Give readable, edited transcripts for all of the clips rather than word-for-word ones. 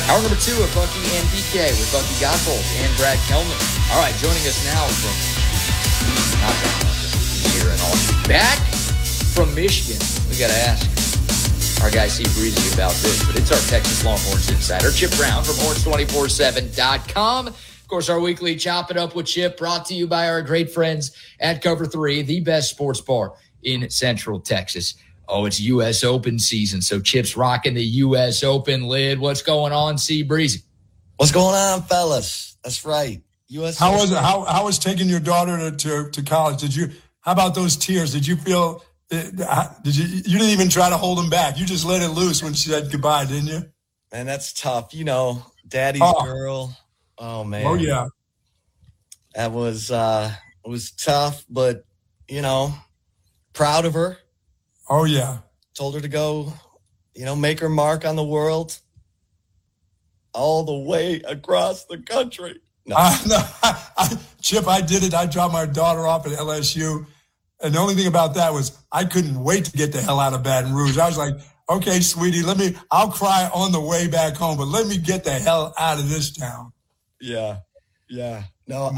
Hour number 2 of Bucky and BK with Bucky Godbold and Brad Kelman. All right, joining us now from not that here and all back from Michigan. We got to ask our guy Steve Breezy about this, but it's our Texas Longhorns insider, Chip Brown from Horns247.com. Of course, our weekly Chop It Up with Chip brought to you by our great friends at Cover 3, the best sports bar in Central Texas. Oh, it's U.S. Open season, so Chip's rocking the U.S. Open lid. What's going on, C. Breezy? What's going on, fellas? That's right. U.S. How was it? How was taking your daughter to college? How about those tears? Did you feel? You didn't even try to hold them back. You just let it loose when she said goodbye, didn't you? Man, that's tough. You know, daddy's girl. Oh man. Oh yeah. That was it was tough, but you know, proud of her. Oh, yeah. Told her to go, make her mark on the world all the way across the country. No. Chip, I did it. I dropped my daughter off at LSU. And the only thing about that was I couldn't wait to get the hell out of Baton Rouge. I was like, okay, sweetie, I'll cry on the way back home, but let me get the hell out of this town. Yeah. Yeah. No,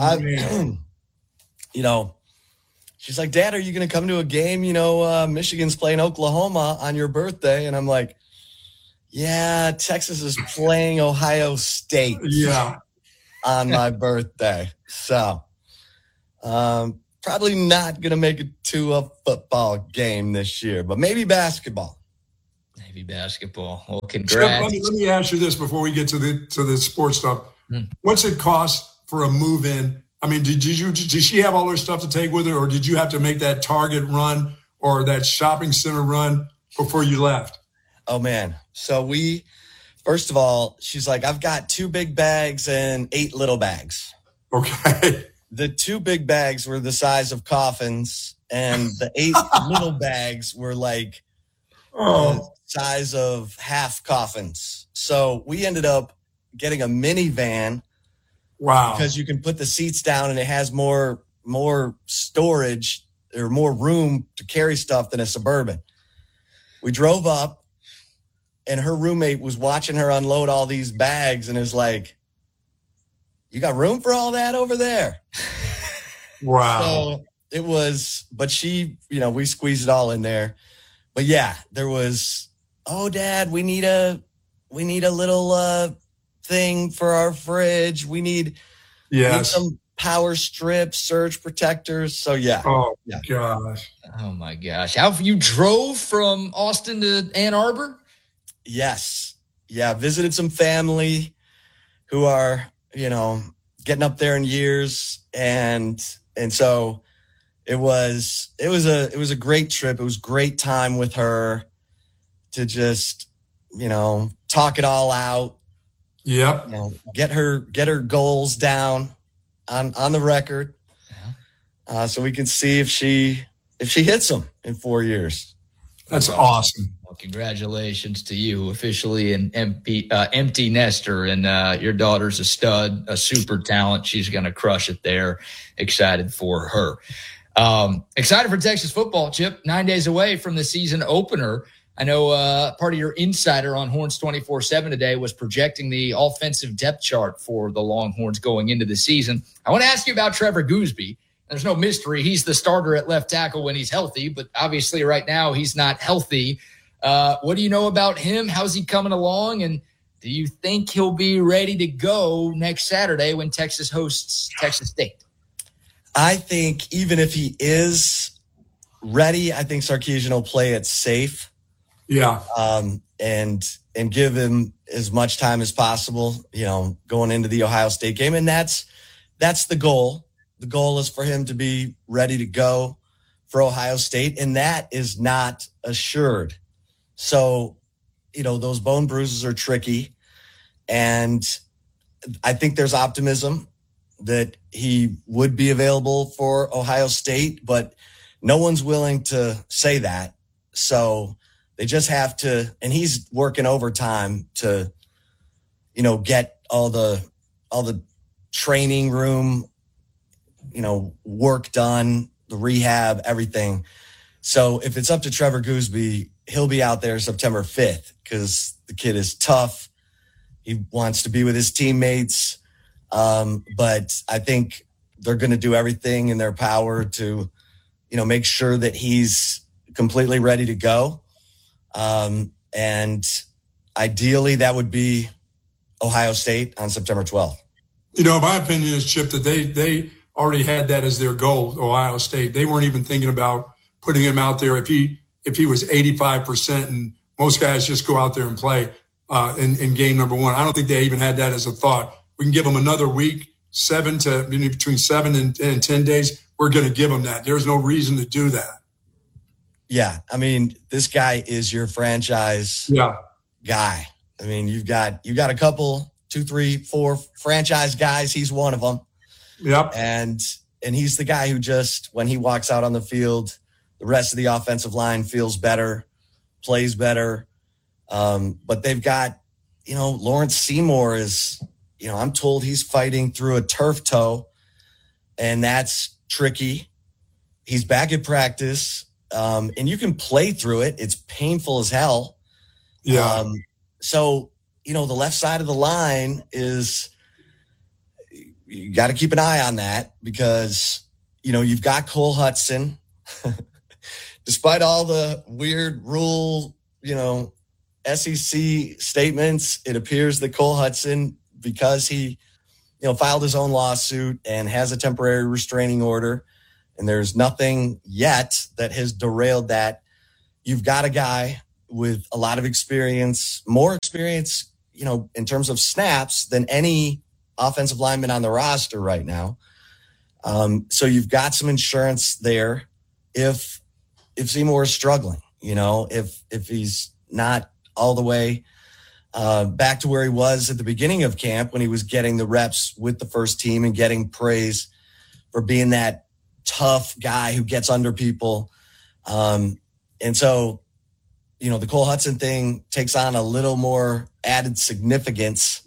she's like, Dad, are you going to come to a game? Michigan's playing Oklahoma on your birthday. And I'm like, yeah, Texas is playing Ohio State on my birthday. So probably not going to make it to a football game this year, but maybe basketball. Maybe basketball. Well, congrats. Let me ask you this before we get to the sports stuff. What's it cost for a move-in? I mean, did she have all her stuff to take with her, or did you have to make that Target run or that shopping center run before you left? Oh, man. So first of all, she's like, I've got 2 big bags and 8 little bags. Okay. The 2 big bags were the size of coffins, and the 8 little bags were like the size of half coffins. So we ended up getting a minivan. Wow. Because you can put the seats down and it has more storage or more room to carry stuff than a Suburban. We drove up and her roommate was watching her unload all these bags and is like, you got room for all that over there? Wow. So it was, but we squeezed it all in there. But yeah, there was, Dad, we need a little thing for our fridge. We need some power strips, surge protectors. So yeah. Oh gosh. Oh my gosh. You drove from Austin to Ann Arbor? Yes. Yeah. Visited some family who are, getting up there in years. And so it was a great trip. It was a great time with her to just, talk it all out. Yep. Get her goals down on the record, so we can see if she hits them in 4 years. That's awesome. Well, congratulations to you, officially an empty nester, and your daughter's a stud, a super talent. She's going to crush it there. Excited for her. Excited for Texas football, Chip. 9 days away from the season opener. I know part of your insider on Horns 24/7 today was projecting the offensive depth chart for the Longhorns going into the season. I want to ask you about Trevor Goosby. There's no mystery. He's the starter at left tackle when he's healthy, but obviously right now he's not healthy. What do you know about him? How's he coming along? And do you think he'll be ready to go next Saturday when Texas hosts Texas State? I think even if he is ready, I think Sarkisian will play it safe. Yeah. And give him as much time as possible, going into the Ohio State game. And that's the goal. The goal is for him to be ready to go for Ohio State. And that is not assured. So, those bone bruises are tricky. And I think there's optimism that he would be available for Ohio State, but no one's willing to say that. So they just have to, and he's working overtime to, get all the training room, work done, the rehab, everything. So if it's up to Trevor Goosby, he'll be out there September 5th because the kid is tough. He wants to be with his teammates. But I think they're going to do everything in their power to, make sure that he's completely ready to go. And ideally that would be Ohio State on September 12th. My opinion is, Chip, that they already had that as their goal, Ohio State. They weren't even thinking about putting him out there if he was 85%, and most guys just go out there and play in game number one. I don't think they even had that as a thought. We can give them another week, between 7 and 10 days. We're going to give them that. There's no reason to do that. Yeah. I mean, this guy is your franchise guy. I mean, you've got a couple, 2, 3, 4 franchise guys. He's one of them. Yep. And he's the guy who just, when he walks out on the field, the rest of the offensive line feels better, plays better. But they've got, Lawrence Seymour is, I'm told he's fighting through a turf toe, and that's tricky. He's back at practice, and you can play through it. It's painful as hell. Yeah. So, the left side of the line is, you got to keep an eye on that because, you've got Cole Hudson. Despite all the weird rule, SEC statements, it appears that Cole Hudson, because he, filed his own lawsuit and has a temporary restraining order, and there's nothing yet that has derailed that. You've got a guy with a lot of experience, more experience, in terms of snaps than any offensive lineman on the roster right now. So you've got some insurance there if Seymour is struggling, if he's not all the way back to where he was at the beginning of camp when he was getting the reps with the first team and getting praise for being that tough guy who gets under people. And so, the Cole Hudson thing takes on a little more added significance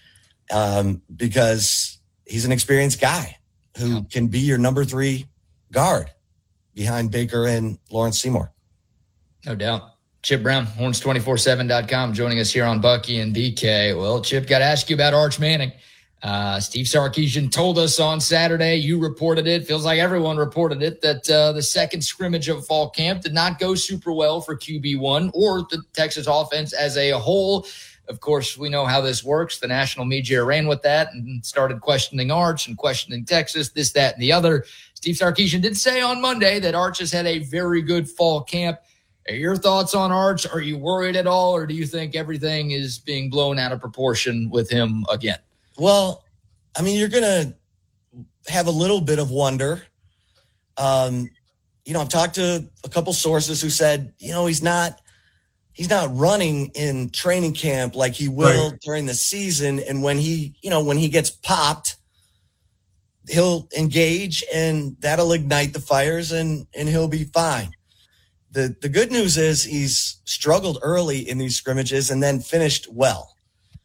because he's an experienced guy who can be your number 3 guard behind Baker and Lawrence Seymour. No doubt. Chip Brown, horns247.com, joining us here on Bucky and BK. Well, Chip, got to ask you about Arch Manning. Steve Sarkisian told us on Saturday, you reported it, feels like everyone reported it, that the second scrimmage of fall camp did not go super well for QB1 or the Texas offense as a whole. Of course, we know how this works. The national media ran with that and started questioning Arch and questioning Texas, this, that, and the other. Steve Sarkisian did say on Monday that Arch has had a very good fall camp. Are your thoughts on Arch? Are you worried at all, or do you think everything is being blown out of proportion with him again? Well, I mean, you're going to have a little bit of wonder. I've talked to a couple sources who said, he's not running in training camp like he will during the season. And when he gets popped, he'll engage and that'll ignite the fires and he'll be fine. The good news is he's struggled early in these scrimmages and then finished well.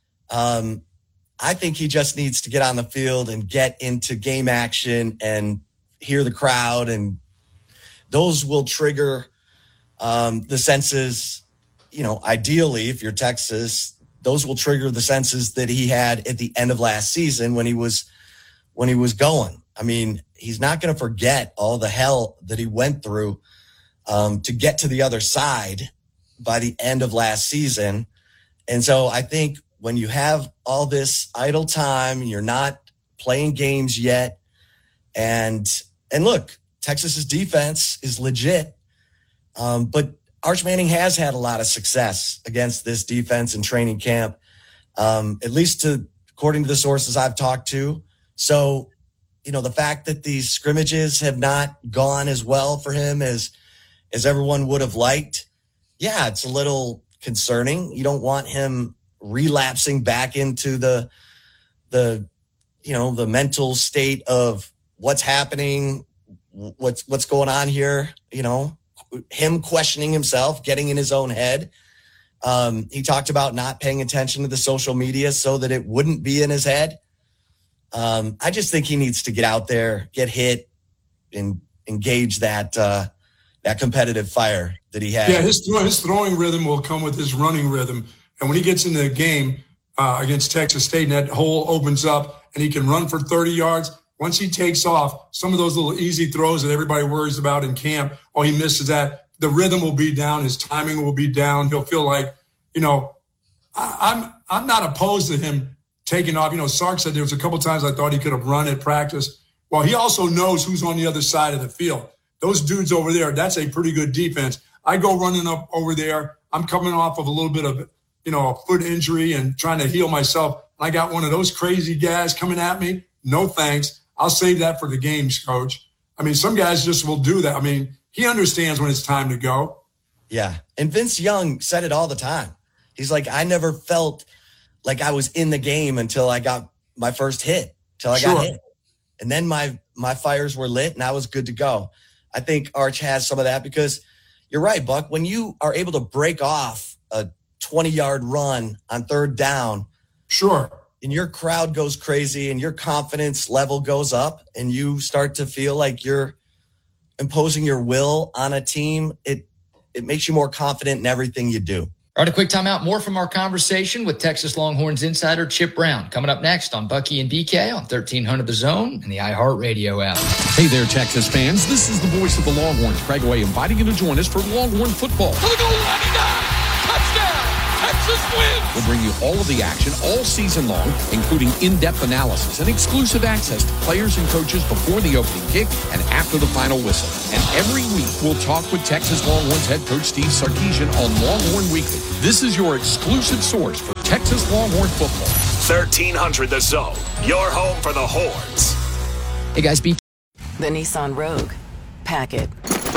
I think he just needs to get on the field and get into game action and hear the crowd, and those will trigger the senses. Ideally, if you're Texas, those will trigger the senses that he had at the end of last season when he was going. I mean, he's not going to forget all the hell that he went through to get to the other side by the end of last season. And so I think when you have all this idle time, you're not playing games yet. And look, Texas's defense is legit. But Arch Manning has had a lot of success against this defense in training camp, at least according to the sources I've talked to. So, the fact that these scrimmages have not gone as well for him as everyone would have liked, yeah, it's a little concerning. You don't want him relapsing back into the mental state of what's happening, what's going on here, him questioning himself, getting in his own head. He talked about not paying attention to the social media so that it wouldn't be in his head. I just think he needs to get out there, get hit, and engage that competitive fire that he had. Yeah, his throwing rhythm will come with his running rhythm. And when he gets into the game, against Texas State, and that hole opens up, and he can run for 30 yards. Once he takes off, some of those little easy throws that everybody worries about in camp, he misses that. The rhythm will be down. His timing will be down. He'll feel like, I'm not opposed to him taking off. Sark said there was a couple times I thought he could have run at practice. Well, he also knows who's on the other side of the field. Those dudes over there, that's a pretty good defense. I go running up over there. I'm coming off of a little bit of, a foot injury and trying to heal myself. I got one of those crazy guys coming at me. No thanks. I'll save that for the games, Coach. Some guys just will do that. He understands when it's time to go. Yeah. And Vince Young said it all the time. He's like, I never felt like I was in the game until I got my first hit, till I got hit. And then my fires were lit and I was good to go. I think Arch has some of that because you're right, Buck. When you are able to break off a 20-yard run on third down, sure, and your crowd goes crazy and your confidence level goes up and you start to feel like you're imposing your will on a team, it makes you more confident in everything you do. All right, a quick timeout. More from our conversation with Texas Longhorns insider Chip Brown coming up next on Bucky and BK on 1300 The Zone and the iHeartRadio app. Hey there, Texas fans. This is the voice of the Longhorns, Craig Way, inviting you to join us for Longhorn football. To the goal line, he got it! Touchdown! Texas wins! We'll bring you all of the action all season long, including in-depth analysis and exclusive access to players and coaches before the opening kick and after the final whistle. And every week, we'll talk with Texas Longhorns head coach Steve Sarkisian on Longhorn Weekly. This is your exclusive source for Texas Longhorn football. 1300 The Zone, your home for the Horns. Hey, guys, be The Nissan Rogue. Pack it.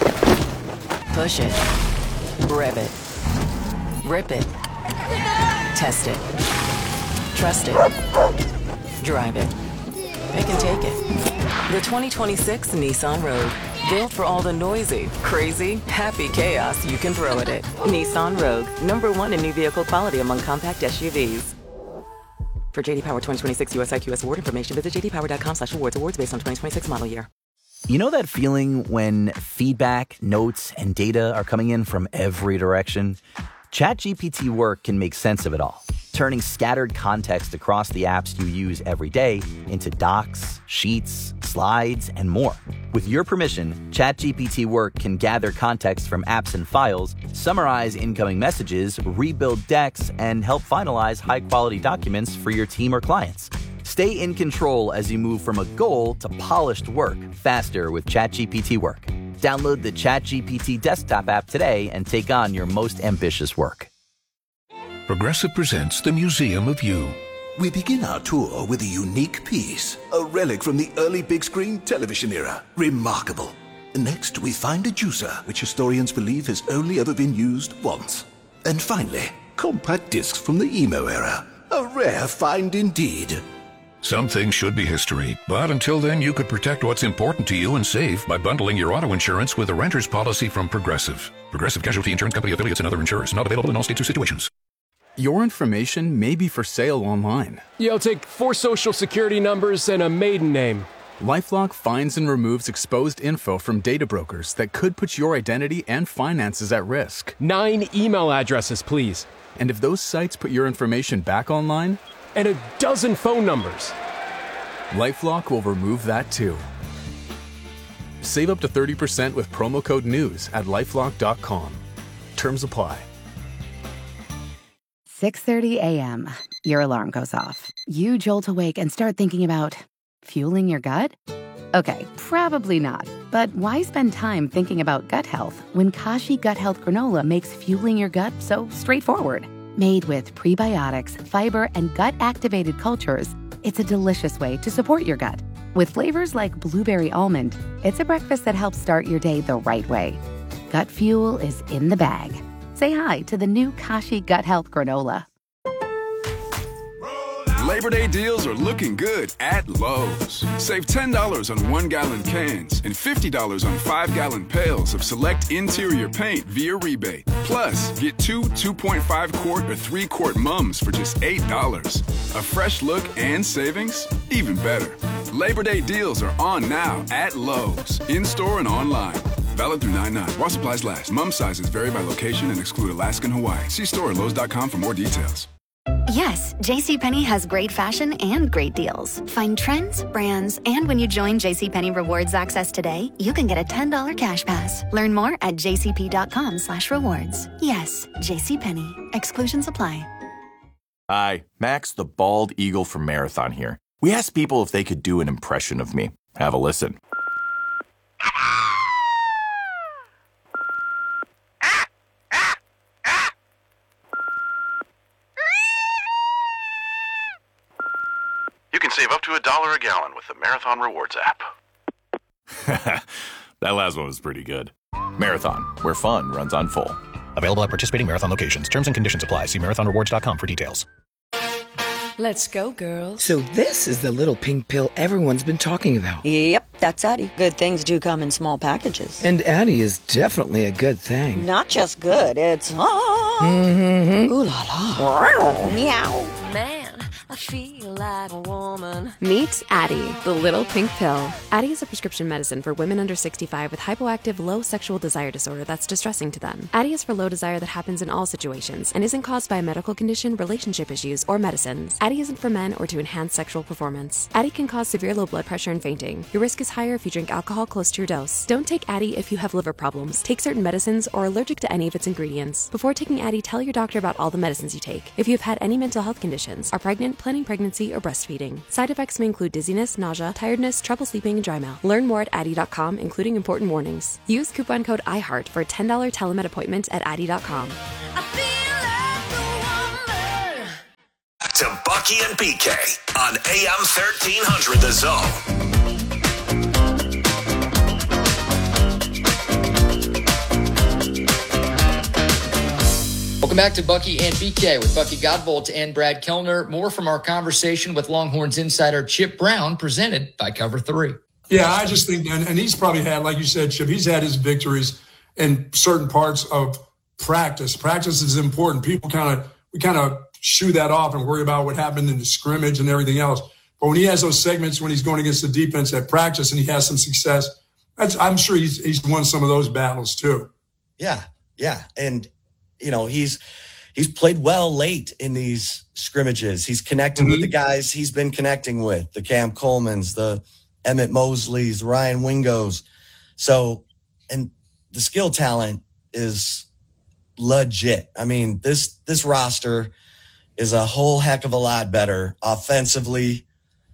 Push it. Rev it. Rip it. Test it. Trust it. Drive it. It can take it. The 2026 Nissan Rogue. Built for all the noisy, crazy, happy chaos you can throw at it. Nissan Rogue. #1 in new vehicle quality among compact SUVs. For JD Power 2026 US IQS award information, visit jdpower.com/awards. Awards based on 2026 model year. You know that feeling when feedback, notes, and data are coming in from every direction? ChatGPT Work can make sense of it all, turning scattered context across the apps you use every day into docs, sheets, slides, and more. With your permission, ChatGPT Work can gather context from apps and files, summarize incoming messages, rebuild decks, and help finalize high-quality documents for your team or clients. Stay in control as you move from a goal to polished work faster with ChatGPT Work. Download the ChatGPT desktop app today and take on your most ambitious work. Progressive presents the Museum of You. We begin our tour with a unique piece, a relic from the early big screen television era. Remarkable. Next, we find a juicer, which historians believe has only ever been used once. And finally, compact discs from the emo era. A rare find indeed. Some things should be history, but until then you could protect what's important to you and save by bundling your auto insurance with a renter's policy from Progressive. Progressive Casualty Insurance Company affiliates and other insurers. Not available in all states or situations. Your information may be for sale online. You'll take 4 social security numbers and a maiden name. LifeLock finds and removes exposed info from data brokers that could put your identity and finances at risk. 9 email addresses, please. And if those sites put your information back online, and a dozen phone numbers, LifeLock will remove that too. Save up to 30% with promo code NEWS at LifeLock.com. Terms apply. 6:30 a.m. Your alarm goes off. You jolt awake and start thinking about fueling your gut? Okay, probably not. But why spend time thinking about gut health when Kashi Gut Health Granola makes fueling your gut so straightforward? Made with prebiotics, fiber, and gut-activated cultures, it's a delicious way to support your gut. With flavors like blueberry almond, it's a breakfast that helps start your day the right way. Gut fuel is in the bag. Say hi to the new Kashi Gut Health Granola. Labor Day deals are looking good at Lowe's. Save $10 on 1-gallon cans and $50 on 5-gallon pails of select interior paint via rebate. Plus, get 2 2.5-quart or 3-quart mums for just $8. A fresh look and savings? Even better. Labor Day deals are on now at Lowe's, in-store and online. Valid through 9/9. While supplies last. Mum sizes vary by location and exclude Alaska and Hawaii. See store at Lowe's.com for more details. Yes, JCPenney has great fashion and great deals. Find trends, brands, and when you join JCPenney Rewards Access today, you can get a $10 cash pass. Learn more at jcp.com/rewards. Yes, JCPenney. Exclusions apply. Hi, Max the Bald Eagle from Marathon here. We asked people if they could do an impression of me. Have a listen. You can save up to $1 a gallon with the Marathon Rewards app. That last one was pretty good. Marathon, where fun runs on full. Available at participating Marathon locations. Terms and conditions apply. See marathonrewards.com for details. Let's go, girls. So this is the little pink pill everyone's been talking about. Yep, that's Addie. Good things do come in small packages. And Addie is definitely a good thing. Not just good, it's ooh la la. Meow. Man, I feel like a woman. Meet Addie, the little pink pill. Addie is a prescription medicine for women under 65 with hypoactive low sexual desire disorder that's distressing to them. Addie is for low desire that happens in all situations and isn't caused by a medical condition, relationship issues, or medicines. Addie isn't for men or to enhance sexual performance. Addie can cause severe low blood pressure and fainting. Your risk is higher if you drink alcohol close to your dose. Don't take Addie if you have liver problems, take certain medicines, or are allergic to any of its ingredients. Before taking Addie, tell your doctor about all the medicines you take. If you have had any mental health conditions, are pregnant, planning pregnancy, or breastfeeding. Side effects may include dizziness, nausea, tiredness, trouble sleeping, and dry mouth. Learn more at Addie.com, including important warnings. Use coupon code IHEART for a $10 telemed appointment at Addie.com. To Bucky and BK on AM 1300 The Zone. Welcome back to Bucky and BK with Bucky Godbolt and Brad Kellner. More from our conversation with Longhorns insider Chip Brown, presented by Cover 3. Yeah, I just think, and he's probably had, like you said, Chip, he's had his victories in certain parts of practice. Practice is important. We kind of shoo that off and worry about what happened in the scrimmage and everything else. But when he has those segments when he's going against the defense at practice and he has some success, I'm sure he's won some of those battles too. Yeah. And, he's played well late in these scrimmages. He's connected with the guys he's been connecting with, the Cam Colemans, the Emmett Mosleys, the Ryan Wingos. So, and the skill talent is legit. I mean, this roster is a whole heck of a lot better offensively.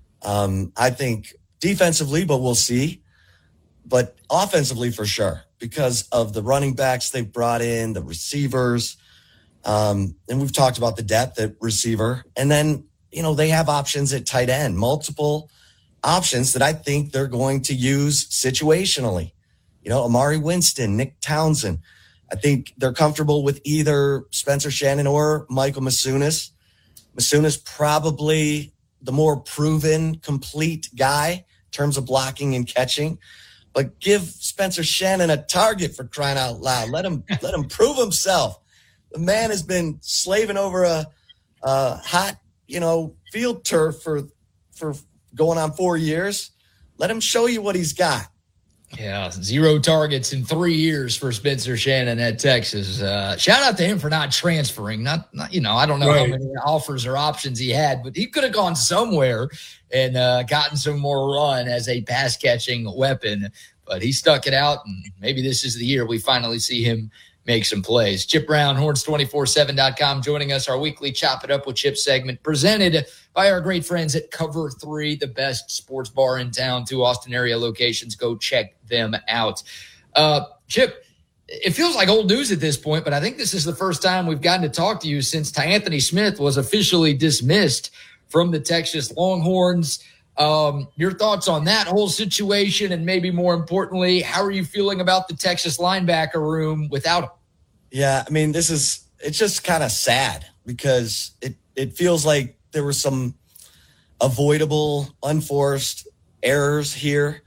I think defensively, but we'll see. But offensively for sure, because of the running backs they've brought in, the receivers. And we've talked about the depth at receiver. And then, they have options at tight end, multiple options that I think they're going to use situationally. Amari Winston, Nick Townsend. I think they're comfortable with either Spencer Shannon or Michael Masunas. Masunas probably the more proven, complete guy in terms of blocking and catching. But give Spencer Shannon a target, for crying out loud. Let him prove himself. The man has been slaving over a hot, field turf for going on 4 years. Let him show you what he's got. Yeah, 0 targets in 3 years for Spencer Shannon at Texas. Shout out to him for not transferring. Not I don't know how many offers or options he had, but he could have gone somewhere and gotten some more run as a pass-catching weapon. But he stuck it out, and maybe this is the year we finally see him make some plays. Chip Brown, Horns247.com, joining us, our weekly Chop It Up with Chip segment, presented by our great friends at Cover 3, the best sports bar in town. 2 Austin area locations. Go check them out. Chip, it feels like old news at this point, but I think this is the first time we've gotten to talk to you since T'Anthony Smith was officially dismissed from the Texas Longhorns. Your thoughts on that whole situation, and maybe more importantly, how are you feeling about the Texas linebacker room without him? Yeah, I mean, it's just kind of sad because it feels like there were some avoidable, unforced errors here.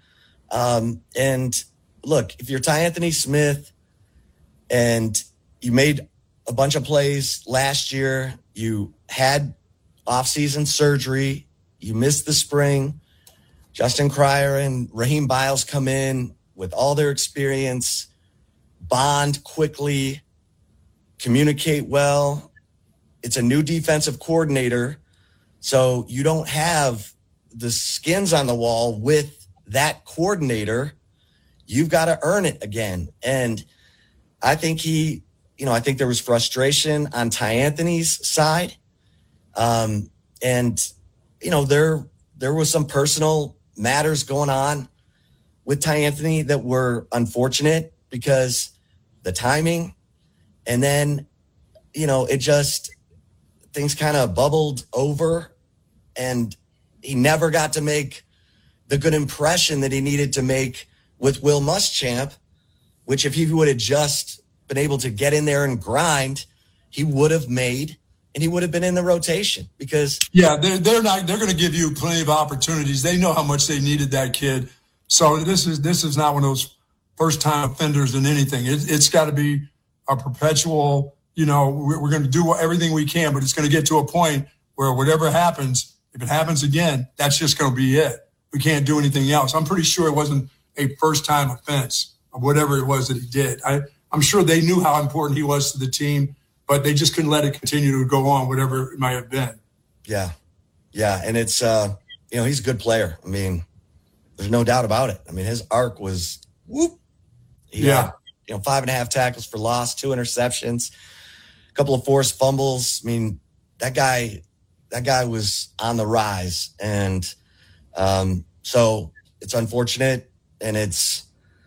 And look, if you're T'Anthony Smith and you made a bunch of plays last year, you had offseason surgery, you missed the spring, Justin Cryer and Raheem Biles come in with all their experience, bond quickly, communicate well, it's a new defensive coordinator. So you don't have the skins on the wall with that coordinator. You've got to earn it again. And I think I think there was frustration on Ty Anthony's side. And, there was some personal matters going on with Ty Anthony that were unfortunate because the timing, and then, things kind of bubbled over, and he never got to make the good impression that he needed to make with Will Muschamp, which if he would have just been able to get in there and grind, he would have made, and he would have been in the rotation because. Yeah, they're going to give you plenty of opportunities. They know how much they needed that kid. So this is not one of those first time offenders in anything. It's got to be a perpetual, we're going to do everything we can, but it's going to get to a point where whatever happens, if it happens again, that's just going to be it. We can't do anything else. I'm pretty sure it wasn't a first time offense of whatever it was that he did. I'm sure they knew how important he was to the team, but they just couldn't let it continue to go on, whatever it might have been. Yeah. Yeah. And it's, he's a good player. I mean, there's no doubt about it. I mean, his arc was whoop. He had, 5.5 tackles for loss, 2 interceptions, a couple of forced fumbles. I mean, that guy was on the rise. And so it's unfortunate, and it's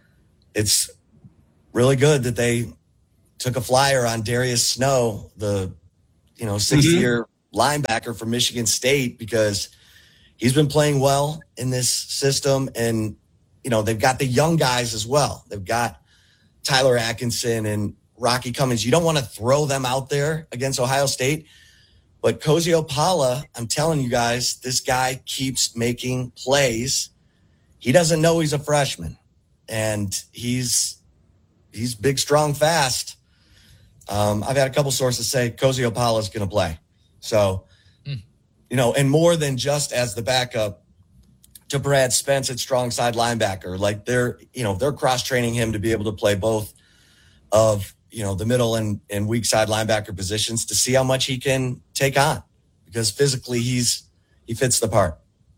really good that they took a flyer on Darius Snow, the 6th-year linebacker from Michigan State, because he's been playing well in this system. And, they've got the young guys as well. They've got Tyler Atkinson and Rocky Cummings. You don't want to throw them out there against Ohio State. But Cozy Opala, I'm telling you guys, this guy keeps making plays. He doesn't know he's a freshman. And he's big, strong, fast. I've had a couple sources say Cozy Opala is going to play. So, and more than just as the backup to Brad Spence at strong side linebacker. Like they're cross-training him to be able to play both of, the middle and weak side linebacker positions to see how much he can take on, because physically he fits the part.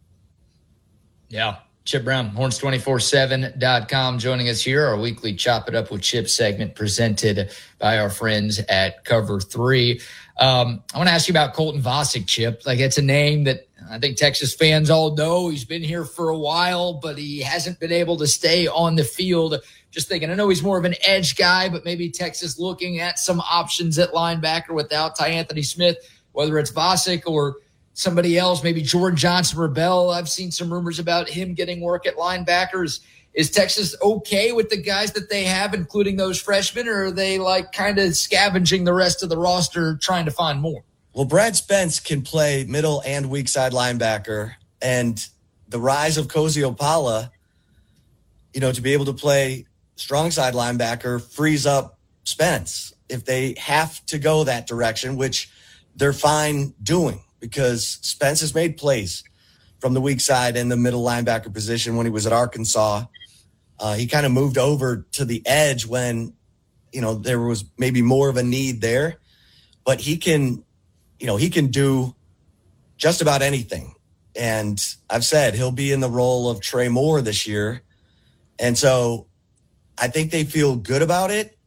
Yeah. Chip Brown, horns247.com, joining us here, our weekly Chop It Up with Chip segment presented by our friends at Cover 3. I want to ask you about Colton Vasek, Chip. Like, it's a name that I think Texas fans all know. He's been here for a while, but he hasn't been able to stay on the field. Just thinking, I know he's more of an edge guy, but maybe Texas looking at some options at linebacker without Ty Anthony Smith, whether it's Vasek or somebody else, maybe Jordan Johnson-Rebel. I've seen some rumors about him getting work at linebackers. Is Texas okay with the guys that they have, including those freshmen, or are they like kind of scavenging the rest of the roster trying to find more? Well, Brad Spence can play middle and weak side linebacker, and the rise of Cozy Opala, to be able to play strong side linebacker frees up Spence if they have to go that direction, which they're fine doing, because Spence has made plays from the weak side and the middle linebacker position when he was at Arkansas. He kind of moved over to the edge when, there was maybe more of a need there, but he can do just about anything. And I've said he'll be in the role of Trey Moore this year. And so I think they feel good about it.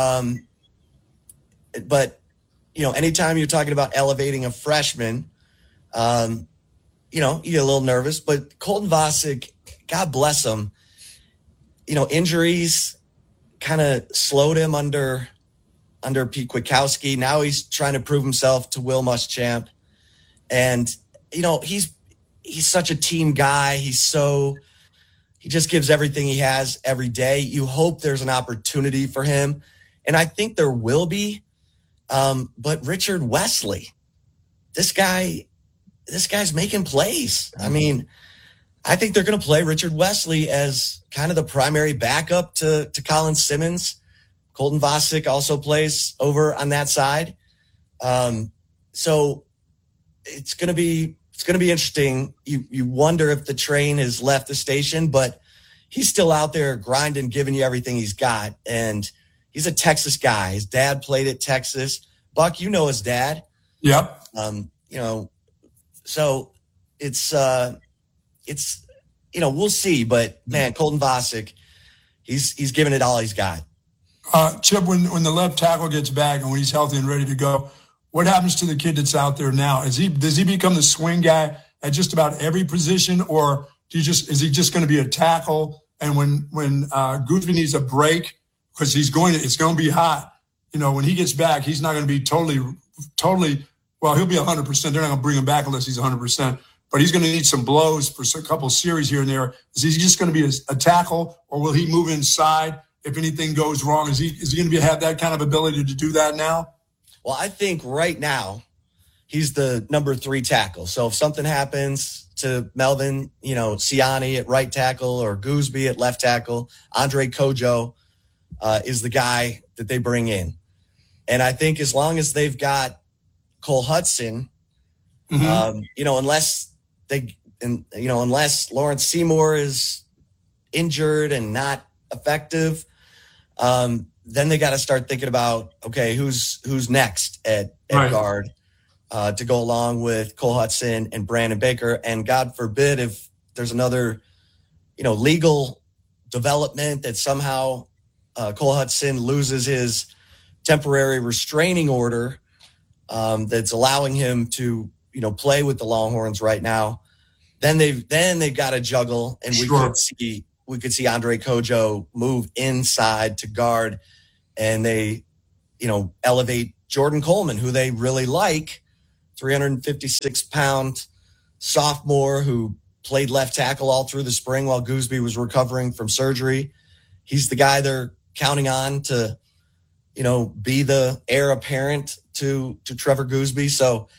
But, anytime you're talking about elevating a freshman, you get a little nervous. But Colton Vasek, God bless him, injuries kind of slowed him under Pete Kwiatkowski. Now he's trying to prove himself to Will Muschamp. And, he's such a team guy. He just gives everything he has every day. You hope there's an opportunity for him. And I think there will be. But Richard Wesley, this guy's making plays. I mean, I think they're going to play Richard Wesley as kind of the primary backup to Colin Simmons. Colton Vasek also plays over on that side. So it's going to be interesting. You wonder if the train has left the station, but he's still out there grinding, giving you everything he's got. And he's a Texas guy. His dad played at Texas. Buck, his dad. Yep. So it's we'll see, but man, Colton Vasek, he's giving it all he's got. Chip, when the left tackle gets back and when he's healthy and ready to go, what happens to the kid that's out there now? Does he become the swing guy at just about every position, or is he just going to be a tackle? And when Goosby needs a break, because it's going to be hot, when he gets back, he's not going to be totally. Well, he'll be 100%. They're not going to bring him back unless he's 100%. But he's going to need some blows for a couple series here and there. Is he just going to be a tackle, or will he move inside if anything goes wrong? Is he going to have that kind of ability to do that now? Well, I think right now he's the number 3 tackle. So if something happens to Melvin, Siani at right tackle or Goosby at left tackle, Andre Kojo is the guy that they bring in. And I think as long as they've got Cole Hudson, unless Lawrence Seymour is injured and not effective, then they got to start thinking about, okay, who's next at guard to go along with Cole Hudson and Brandon Baker. And God forbid if there's another, legal development that somehow Cole Hudson loses his temporary restraining order that's allowing him to, play with the Longhorns right now. Then they've got to juggle, and we could see Andre Kojo move inside to guard, and they, elevate Jordan Coleman, who they really like, 356-pound sophomore who played left tackle all through the spring while Goosby was recovering from surgery. He's the guy they're counting on to, be the heir apparent to Trevor Goosby. So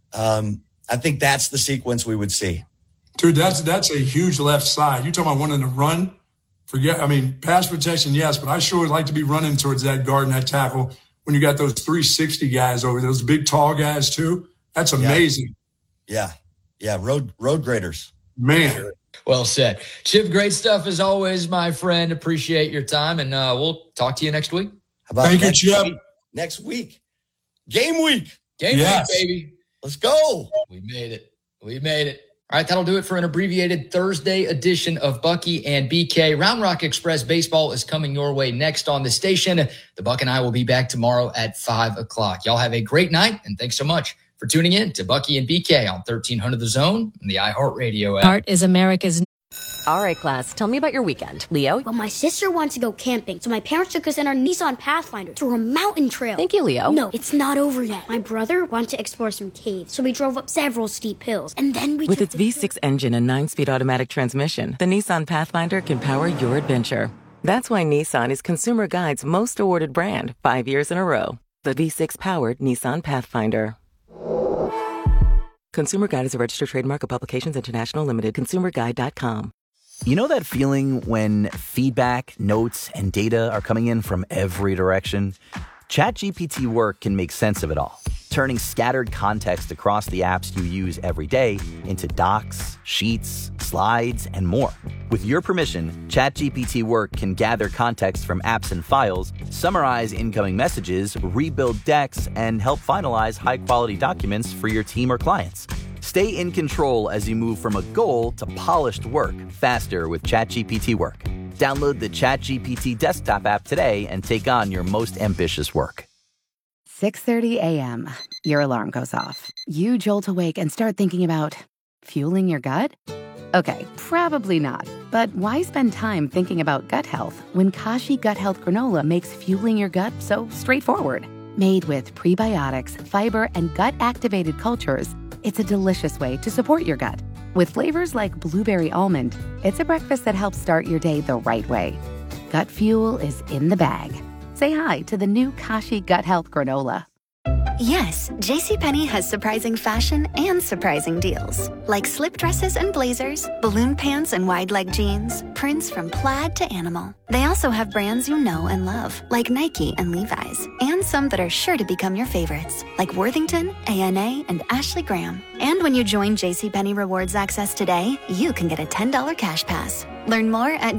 I think that's the sequence we would see. Dude, that's a huge left side. You're talking about wanting to run. Pass protection, yes, but I sure would like to be running towards that guard and that tackle when you got those 360 guys over there, those big, tall guys too. That's amazing. Yeah. Road graders. Man. Well said. Chip, great stuff as always, my friend. Appreciate your time, and we'll talk to you next week. How about Thank you, Chip. Next week. Game week. Game week, baby. Let's go. We made it. All right, that'll do it for an abbreviated Thursday edition of Bucky and BK. Round Rock Express Baseball is coming your way next on the station. The Buck and I will be back tomorrow at 5 o'clock. Y'all have a great night, and thanks so much for tuning in to Bucky and BK on 1300 The Zone and the iHeartRadio app. Art is America's... All right, class, tell me about your weekend. Leo? Well, my sister wants to go camping, so my parents took us in our Nissan Pathfinder through a mountain trail. Thank you, Leo. No, it's not over yet. My brother wanted to explore some caves, so we drove up several steep hills, and then we... With its V6 engine and 9-speed automatic transmission, the Nissan Pathfinder can power your adventure. That's why Nissan is Consumer Guide's most awarded brand 5 years in a row. The V6-powered Nissan Pathfinder. Consumer Guide is a registered trademark of Publications International Limited. ConsumerGuide.com. You know that feeling when feedback, notes, and data are coming in from every direction? ChatGPT Work can make sense of it all, turning scattered context across the apps you use every day into docs, sheets, slides, and more. With your permission, ChatGPT Work can gather context from apps and files, summarize incoming messages, rebuild decks, and help finalize high-quality documents for your team or clients. Stay in control as you move from a goal to polished work faster with ChatGPT Work. Download the ChatGPT desktop app today and take on your most ambitious work. 6:30 a.m. Your alarm goes off. You jolt awake and start thinking about fueling your gut? Okay, probably not. But why spend time thinking about gut health when Kashi Gut Health Granola makes fueling your gut so straightforward? Made with prebiotics, fiber, and gut-activated cultures, it's a delicious way to support your gut. With flavors like blueberry almond, it's a breakfast that helps start your day the right way. Gut fuel is in the bag. Say hi to the new Kashi Gut Health Granola. Yes, JCPenney has surprising fashion and surprising deals. Like slip dresses and blazers, balloon pants and wide leg jeans, prints from plaid to animal. They also have brands you know and love, like Nike and Levi's, and some that are sure to become your favorites, like Worthington, A&A, and Ashley Graham. And when you join JCPenney Rewards Access today, you can get a $10 cash pass. Learn more at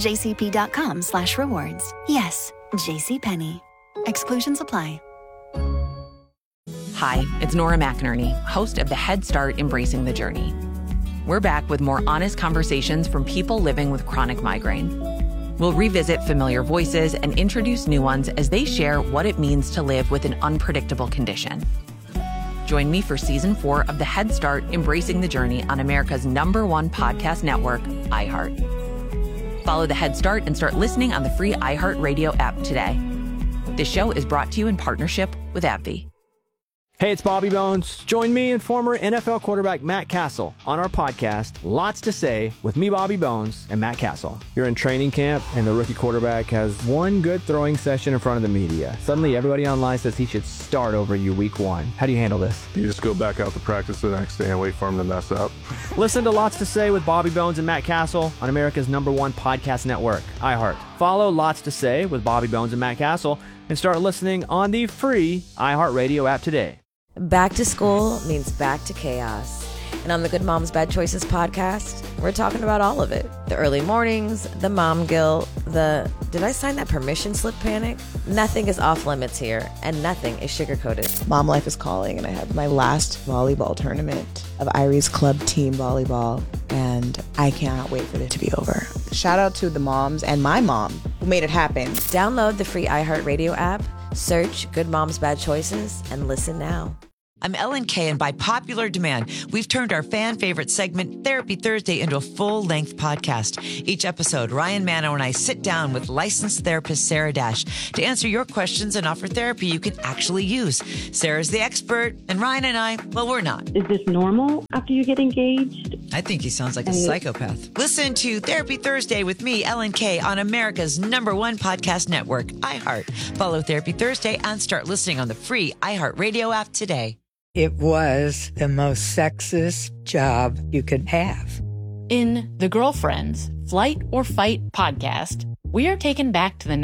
jcp.com/rewards. Yes, JCPenney. Exclusions apply. Hi, it's Nora McInerney, host of the Head Start Embracing the Journey. We're back with more honest conversations from people living with chronic migraine. We'll revisit familiar voices and introduce new ones as they share what it means to live with an unpredictable condition. Join me for Season 4 of the Head Start Embracing the Journey on America's #1 podcast network, iHeart. Follow the Head Start and start listening on the free iHeartRadio app today. This show is brought to you in partnership with AbbVie. Hey, it's Bobby Bones. Join me and former NFL quarterback Matt Castle on our podcast, Lots to Say, with me, Bobby Bones, and Matt Castle. You're in training camp, and the rookie quarterback has one good throwing session in front of the media. Suddenly, everybody online says he should start over you week 1. How do you handle this? You just go back out to practice the next day and wait for him to mess up. Listen to Lots to Say with Bobby Bones and Matt Castle on America's #1 podcast network, iHeart. Follow Lots to Say with Bobby Bones and Matt Castle and start listening on the free iHeartRadio app today. Back to school means back to chaos. And on the Good Moms Bad Choices podcast, we're talking about all of it. The early mornings, the mom guilt, the did I sign that permission slip panic? Nothing is off limits here, and nothing is sugar-coated. Mom life is calling, and I had my last volleyball tournament of Irie's club team volleyball, and I cannot wait for it to be over. Shout out to the moms and my mom who made it happen. Download the free iHeartRadio app, search Good Moms Bad Choices, and listen now. I'm Ellen Kay, and by popular demand, we've turned our fan favorite segment, Therapy Thursday, into a full-length podcast. Each episode, Ryan Manno and I sit down with licensed therapist Sarah Dash to answer your questions and offer therapy you can actually use. Sarah's the expert, and Ryan and I, well, we're not. Is this normal after you get engaged? I think he sounds like a psychopath. Listen to Therapy Thursday with me, Ellen Kay, on America's #1 podcast network, iHeart. Follow Therapy Thursday and start listening on the free iHeartRadio app today. It was the most sexist job you could have. In The Girlfriends, Flight or Fight podcast, we are taken back to the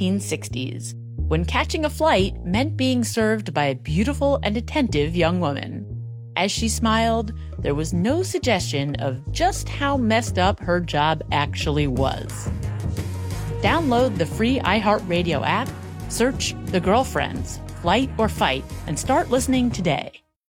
1960s, when catching a flight meant being served by a beautiful and attentive young woman. As she smiled, there was no suggestion of just how messed up her job actually was. Download the free iHeartRadio app, search The Girlfriends, Flight or Fight, and start listening today.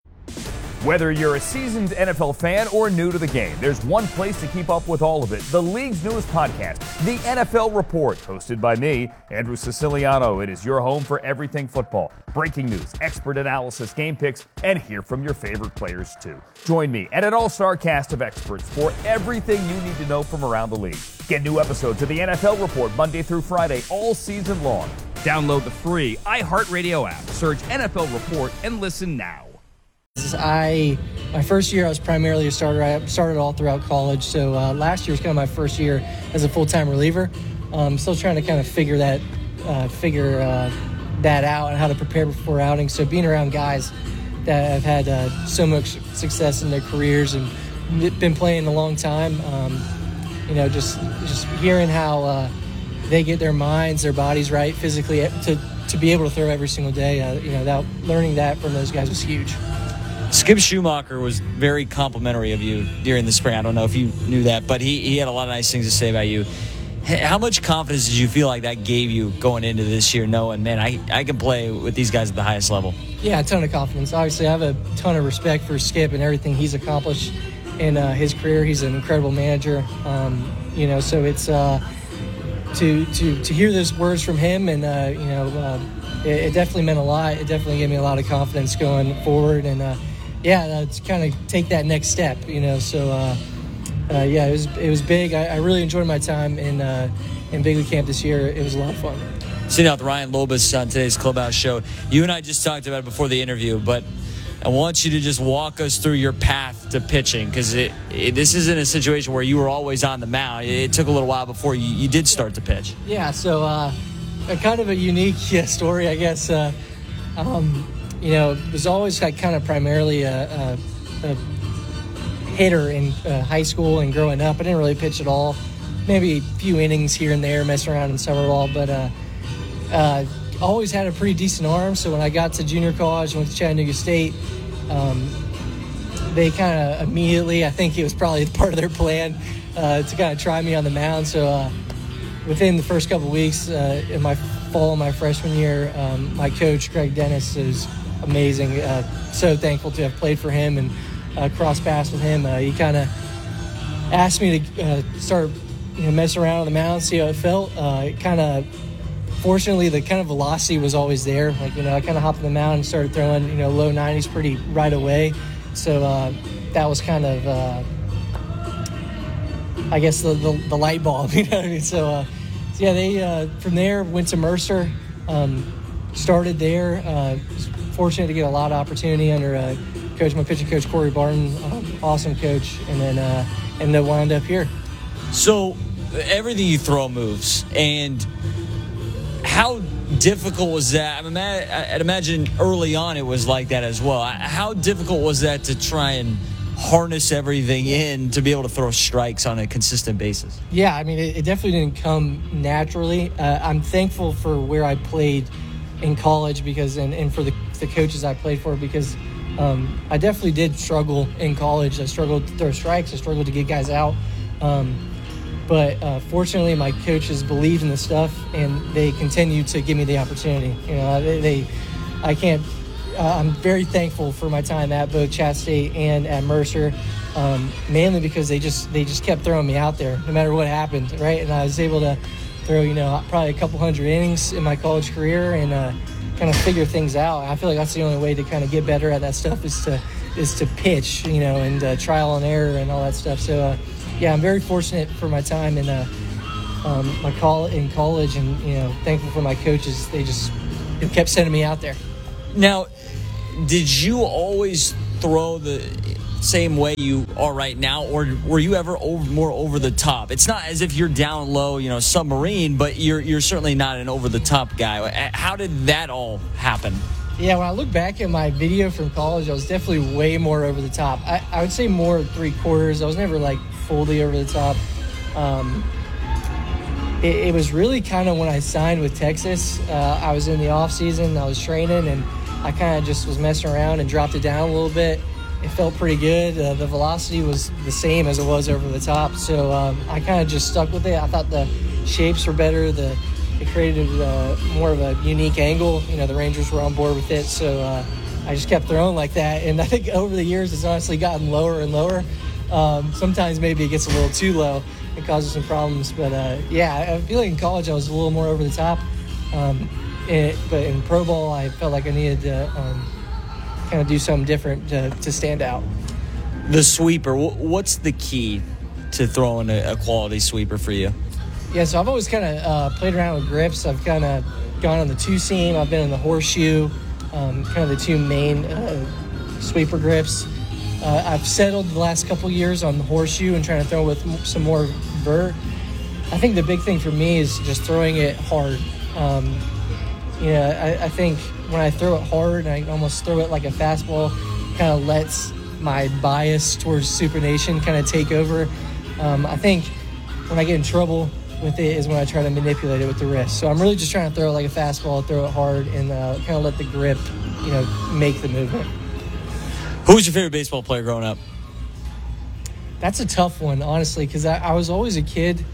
Whether you're a seasoned NFL fan or new to the game, there's one place to keep up with all of it. The league's newest podcast, The NFL Report, hosted by me, Andrew Siciliano. It is your home for everything football. Breaking news, expert analysis, game picks, and hear from your favorite players too. Join me and an all-star cast of experts for everything you need to know from around the league. Get new episodes of The NFL Report Monday through Friday all season long. Download the free iHeartRadio app, search NFL Report, and listen now. My first year I was primarily a starter. I started all throughout college, so last year was kind of my first year as a full-time reliever. Still trying to kind of figure that out and how to prepare before outings. So being around guys that have had so much success in their careers and been playing a long time, just hearing how they get their minds, their bodies right physically to be able to throw every single day. That learning that from those guys was huge. Skip Schumacher was very complimentary of you during the spring. I don't know if you knew that, but he had a lot of nice things to say about you. How much confidence did you feel like that gave you going into this year, knowing, man, I can play with these guys at the highest level? Yeah, a ton of confidence. Obviously, I have a ton of respect for Skip and everything he's accomplished in his career. He's an incredible manager. So it's to hear those words from him, and it definitely meant a lot. It definitely gave me a lot of confidence going forward, and to kind of take that next step. It was big. I really enjoyed my time in Big League Camp this year. It was a lot of fun. Sitting out with Ryan Lobus on today's Clubhouse show. You and I just talked about it before the interview, but I want you to just walk us through your path to pitching, because this isn't a situation where you were always on the mound. It took a little while before you did start to pitch. Yeah, so kind of a unique story, I guess. Was always kind of primarily a hitter in high school and growing up. I didn't really pitch at all. Maybe a few innings here and there, messing around in summer ball, but always had a pretty decent arm. So when I got to junior college, went to Chattanooga State, they kind of immediately, I think it was probably part of their plan to kind of try me on the mound. So within the first couple of weeks in my fall of my freshman year, my coach, Greg Dennis, who's amazing. So thankful to have played for him and cross paths with him. He kind of asked me to start messing around on the mound, see how it felt. Fortunately, the kind of velocity was always there. I kind of hopped on the mound and started throwing low 90s pretty right away. So that was kind of I guess the light bulb, So they from there went to Mercer, started there. Was fortunate to get a lot of opportunity under my pitching coach Corey Barton, awesome coach, and then wound up here. So everything you throw moves, and how difficult was that? I'd imagine early on it was like that as well. How difficult was that to try and harness everything in to be able to throw strikes on a consistent basis? Yeah, it definitely didn't come naturally. I'm thankful for where I played in college because, and for the coaches I played for, because I definitely did struggle in college. I struggled to throw strikes. I struggled to get guys out. But fortunately, my coaches believed in the stuff, and they continue to give me the opportunity. I'm very thankful for my time at both Chat State and at Mercer, mainly because they just kept throwing me out there no matter what happened, right? And I was able to throw, probably a couple hundred innings in my college career and kind of figure things out. I feel like that's the only way to kind of get better at that stuff is to pitch, and trial and error and all that stuff. So. Yeah, I'm very fortunate for my time in college, and thankful for my coaches. They just kept sending me out there. Now, did you always throw the same way you are right now, or were you ever more over the top? It's not as if you're down low, submarine, but you're certainly not an over the top guy. How did that all happen? Yeah, when I look back at my video from college, I was definitely way more over the top. I would say more 3/4. I was never fully over the top. It was really kind of when I signed with Texas. I was in the off season, I was training, and I kind of just was messing around and dropped it down a little bit. It felt pretty good. The velocity was the same as it was over the top, so I kind of just stuck with it. I thought the shapes were better. It created more of a unique angle. The Rangers were on board with it, so I just kept throwing like that. And I think over the years, it's honestly gotten lower and lower. Sometimes maybe it gets a little too low and causes some problems. But, I feel like in college I was a little more over the top. But in pro ball, I felt like I needed to kind of do something different to stand out. The sweeper, what's the key to throwing a quality sweeper for you? Yeah, so I've always kind of played around with grips. I've kind of gone on the two-seam. I've been in the horseshoe, kind of the two main sweeper grips. I've settled the last couple years on the horseshoe and trying to throw with some more vert. I think the big thing for me is just throwing it hard. I think when I throw it hard, I almost throw it like a fastball, kind of lets my bias towards supination kind of take over. I think when I get in trouble with it is when I try to manipulate it with the wrist. So I'm really just trying to throw it like a fastball, throw it hard, and kind of let the grip, make the movement. Who was your favorite baseball player growing up? That's a tough one, honestly, because I was always a kid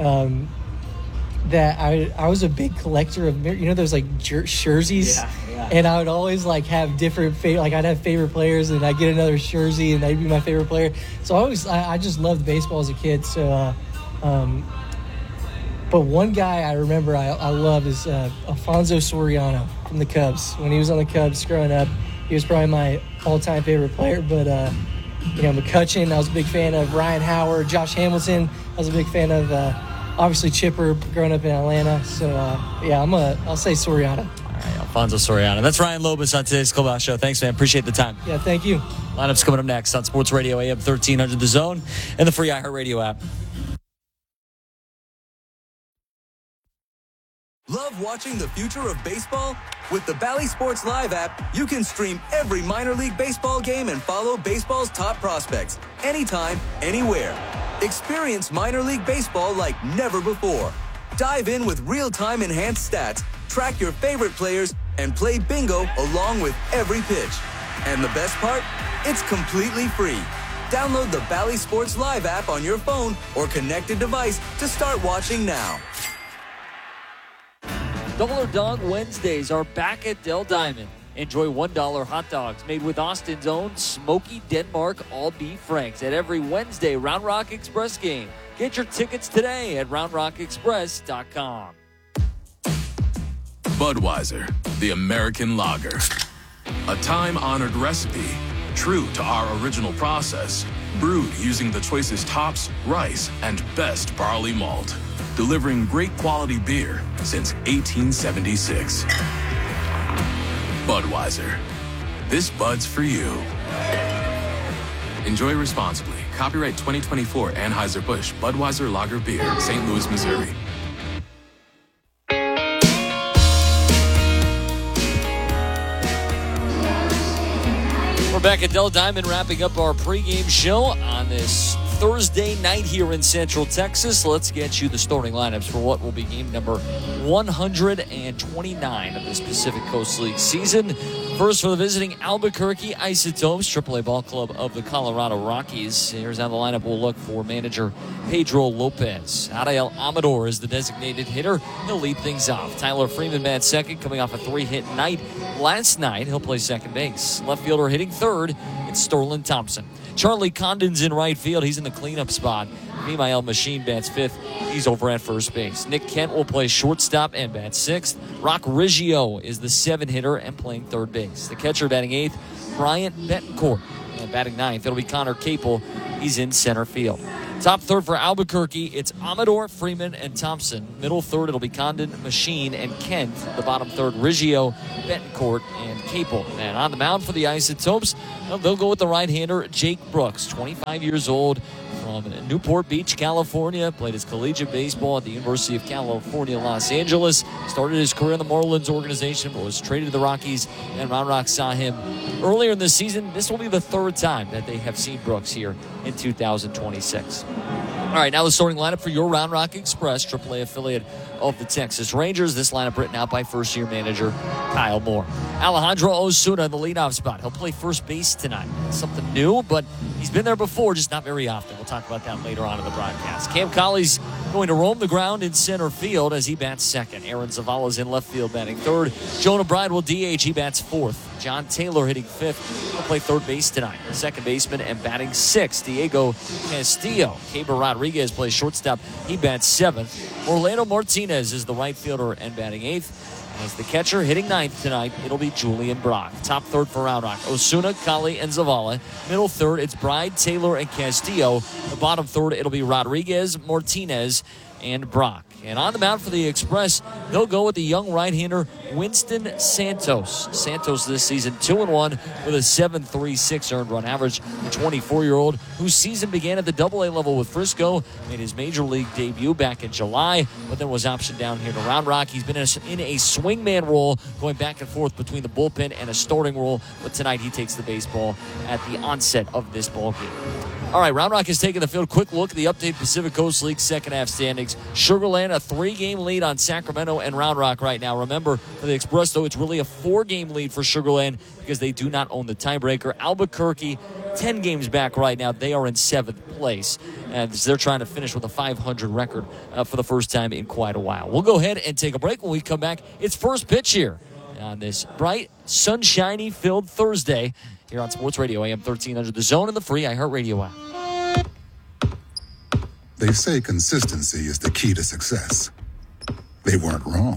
that I was a big collector of, those jerseys. Yeah. And I would always have different I'd have favorite players, and I'd get another jersey, and they'd be my favorite player. So I just loved baseball as a kid. So, but one guy I remember I loved is Alfonso Soriano from the Cubs. When he was on the Cubs growing up, he was probably my all-time favorite player. But McCutchen, I was a big fan of. Ryan Howard, Josh Hamilton, I was a big fan of. Obviously Chipper, growing up in Atlanta. So I'll say Soriano. All right, Alfonso Soriano. That's Ryan Lobus on today's Clubhouse Show. Thanks, man. Appreciate the time. Yeah, thank you. Lineup's coming up next on Sports Radio AM 1300 The Zone and the free iHeartRadio app. Love watching the future of baseball? With the Bally Sports Live app, you can stream every minor league baseball game and follow baseball's top prospects anytime, anywhere. Experience minor league baseball like never before. Dive in with real-time enhanced stats, track your favorite players, and play bingo along with every pitch. And the best part? It's completely free. Download the Bally Sports Live app on your phone or connected device to start watching now. Double or Dog Wednesdays are back at Dell Diamond. Enjoy $1 hot dogs made with Austin's own Smoky Denmark all-beef franks at every Wednesday Round Rock Express game. Get your tickets today at roundrockexpress.com. Budweiser, the American lager. A time-honored recipe, true to our original process, brewed using the choicest hops, rice, and best barley malt, delivering great quality beer since 1876. Budweiser. This Bud's for you. Enjoy responsibly. Copyright 2024 Anheuser-Busch Budweiser Lager Beer, St. Louis, Missouri. We're back at Dell Diamond, wrapping up our pregame show on this Thursday night here in Central Texas. Let's get you the starting lineups for what will be game number 129 of this Pacific Coast League season. First, for the visiting Albuquerque Isotopes, AAA ball club of the Colorado Rockies. Here's how the lineup will look for manager Pedro Lopez. Ariel Amador is the designated hitter. He'll lead things off. Tyler Freeman bats second, coming off a 3-hit night last night. He'll play second base. Left fielder hitting third, it's Sterling Thompson. Charlie Condon's in right field. He's in the cleanup spot. Mimael Machine bats fifth. He's over at first base. Nick Kent will play shortstop and bat sixth. Rock Riggio is the 7-hitter and playing third base. The catcher batting eighth, Bryant Betancourt. And batting ninth, it'll be Connor Capel. He's in center field. Top third for Albuquerque, it's Amador, Freeman, and Thompson. Middle third, it'll be Condon, Machine, and Kent. The bottom third, Riggio, Betancourt, and Capel. And on the mound for the Isotopes, they'll go with the right-hander, Jake Brooks, 25 years old, from Newport Beach, California. Played his collegiate baseball at the University of California, Los Angeles. Started his career in the Marlins organization, but was traded to the Rockies, and Round Rock saw him earlier in the season. This will be the third time that they have seen Brooks here in 2026. All right, now the starting lineup for your Round Rock Express, AAA affiliate of the Texas Rangers. This lineup written out by first-year manager Kyle Moore. Alejandro Osuna in the leadoff spot. He'll play first base tonight. Something new, but he's been there before, just not very often. We'll talk about that later on in the broadcast. Cam Colley's going to roam the ground in center field as he bats second. Aaron Zavala's in left field batting third. Jonah Bride will DH. He bats fourth. John Taylor hitting fifth. He'll play third base tonight. The second baseman and batting sixth, Diego Castillo. Caber Rodriguez plays shortstop. He bats seventh. Orlando Martinez is the right fielder and batting eighth. As the catcher hitting ninth tonight, it'll be Julian Brock. Top third for Round Rock, Osuna, Colley, and Zavala. Middle third, it's Bride, Taylor, and Castillo. The bottom third, it'll be Rodriguez, Martinez, and Brock. And on the mound for the Express, they'll go with the young right-hander Winston Santos. Santos this season 2-1 with a 7.36 earned run average. The 24-year-old whose season began at the AA level with Frisco, made his major league debut back in July, but then was optioned down here to Round Rock. He's been in a swingman role, going back and forth between the bullpen and a starting role, but tonight he takes the baseball at the onset of this ball game. All right, Round Rock has taken the field. Quick look at the updated Pacific Coast League second half standings. Sugar Land, a 3-game lead on Sacramento and Round Rock right now. Remember, for the Express, though, it's really a 4-game lead for Sugar Land because they do not own the tiebreaker. Albuquerque, 10 games back right now. They are in 7th place. And they're trying to finish with a 500 record for the first time in quite a while. We'll go ahead and take a break. When we come back, it's first pitch here on this bright, sunshiny-filled Thursday here on Sports Radio, AM 1300, The Zone, and the free iHeartRadio app. They say consistency is the key to success. They weren't wrong.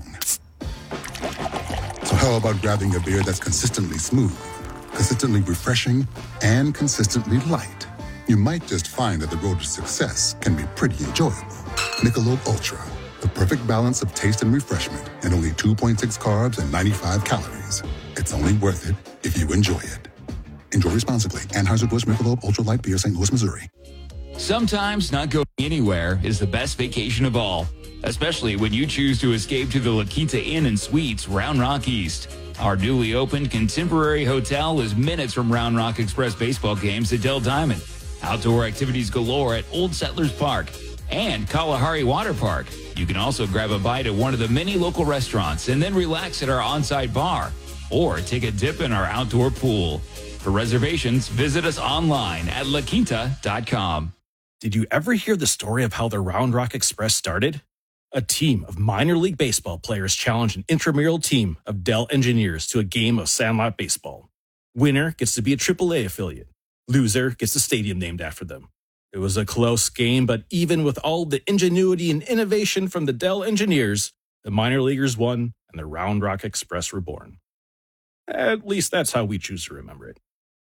So how about grabbing a beer that's consistently smooth, consistently refreshing, and consistently light? You might just find that the road to success can be pretty enjoyable. Michelob Ultra, the perfect balance of taste and refreshment, and only 2.6 carbs and 95 calories. It's only worth it if you enjoy it. Enjoy responsibly. Anheuser-Busch Michelob Ultra Light Beer, St. Louis, Missouri. Sometimes not going anywhere is the best vacation of all, especially when you choose to escape to the La Quinta Inn and Suites, Round Rock East. Our newly opened contemporary hotel is minutes from Round Rock Express baseball games at Dell Diamond, outdoor activities galore at Old Settlers Park, and Kalahari Water Park. You can also grab a bite at one of the many local restaurants and then relax at our on-site bar, or take a dip in our outdoor pool. For reservations, visit us online at laquinta.com. Did you ever hear the story of how the Round Rock Express started? A team of minor league baseball players challenge an intramural team of Dell engineers to a game of sandlot baseball. Winner gets to be a AAA affiliate. Loser gets a stadium named after them. It was a close game, but even with all the ingenuity and innovation from the Dell engineers, the minor leaguers won and the Round Rock Express were born. At least that's how we choose to remember it.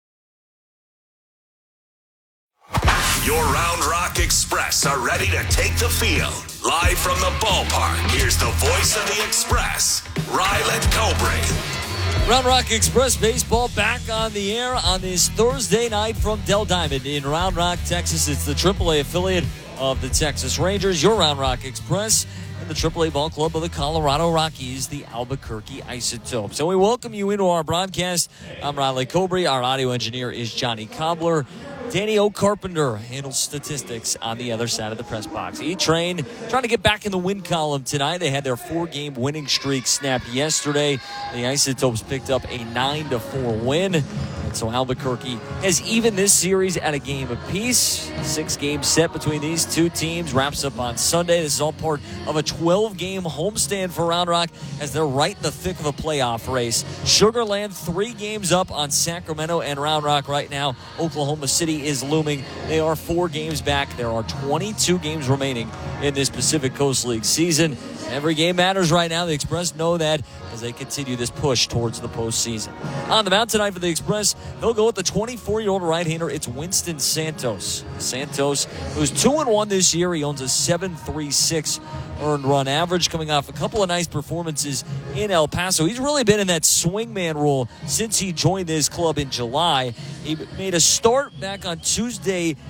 Your Round Rock Express are ready to take the field. Live from the ballpark, here's the voice of the Express, Ryland Cobrey. Round Rock Express baseball back on the air on this Thursday night from Dell Diamond in Round Rock, Texas. It's the AAA affiliate of the Texas Rangers, your Round Rock Express, and the AAA ball club of the Colorado Rockies, the Albuquerque Isotopes. So we welcome you into our broadcast. I'm Riley Cobrey. Our audio engineer is Johnny Cobbler. Danny O'Carpenter handles statistics on the other side of the press box. E-Train trying to get back in the win column tonight. They had their 4-game winning streak snapped yesterday. The Isotopes picked up a 9-4 win. And so Albuquerque has evened this series at a game apiece. 6-game set between these two teams wraps up on Sunday. This is all part of a 12-game homestand for Round Rock as they're right in the thick of a playoff race. Sugar Land 3 games up on Sacramento and Round Rock right now. Oklahoma City is looming. They are 4 games back. There are 22 games remaining in this Pacific Coast League season. Every game matters right now. The Express know that as they continue this push towards the postseason. On the mound tonight for the Express, they'll go with the 24-year-old right-hander. It's Winston Santos. Santos, who's 2-1 this year. He owns a 7.36 earned run average, coming off a couple of nice performances in El Paso. He's really been in that swingman role since he joined this club in July. He made a start back on Tuesday